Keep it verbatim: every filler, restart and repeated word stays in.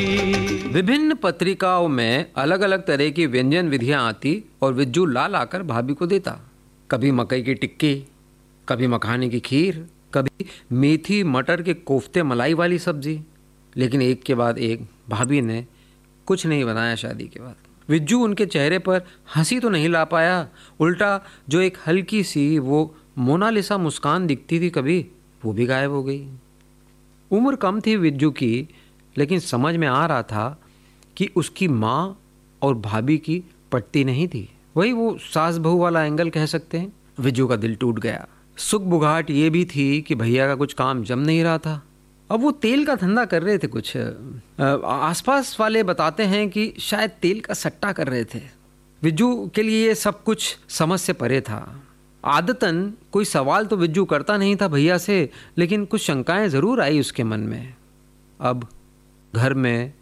विभिन्न पत्रिकाओं में अलग अलग तरह की व्यंजन विधियां आती और विज्जू ला लाकर भाभी को देता। कभी मकई की टिक्की, कभी मखाने की खीर, कभी मेथी मटर के कोफ्ते मलाई वाली सब्जी। लेकिन एक के बाद एक भाभी ने कुछ नहीं बनाया शादी के बाद। विज्जू उनके चेहरे पर हंसी तो नहीं ला पाया, उल्टा जो एक हल्की सी वो मोनालिसा मुस्कान दिखती थी कभी, वो भी गायब हो गई। उम्र कम थी विज्जू की, लेकिन समझ में आ रहा था कि उसकी माँ और भाभी की पटती नहीं थी। वही वो सास बहू वाला एंगल कह सकते हैं। विज्जू का दिल टूट गया। सुख बुघाट ये भी थी कि भैया का कुछ काम जम नहीं रहा था। अब वो तेल का धंधा कर रहे थे कुछ, आसपास वाले बताते हैं कि शायद तेल का सट्टा कर रहे थे। विज्जू के लिए ये सब कुछ समझ से परे था। आदतन कोई सवाल तो विज्जू करता नहीं था भैया से, लेकिन कुछ शंकाएं जरूर आई उसके मन में। अब घर में